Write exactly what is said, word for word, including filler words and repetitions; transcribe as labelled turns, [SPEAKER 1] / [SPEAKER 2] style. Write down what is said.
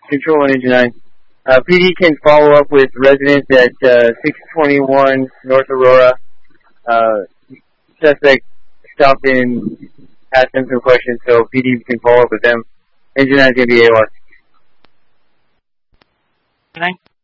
[SPEAKER 1] Control on Engine nine. Uh, P D can follow up with residents at uh, six twenty-one North Aurora. Uh, suspect stopped in, asked them some questions, so P D can follow up with them. Engine nine is going to be A O R.
[SPEAKER 2] Nine.